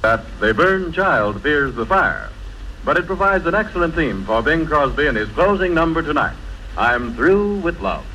That "They Burn Child Fears the Fire," but it provides an excellent theme for Bing Crosby in his closing number tonight, "I'm Through with Love."